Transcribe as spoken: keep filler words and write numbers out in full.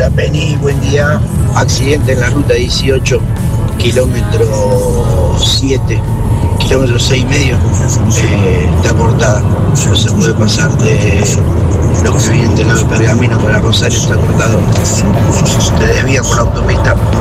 Hola Penny, buen día. Accidente en la ruta dieciocho, kilómetro siete, kilómetro seis y medio. Eh, está cortada, no se puede pasar de los que vienen del lado de Pergamino para Rosario, está cortado. Se desvía por la autopista.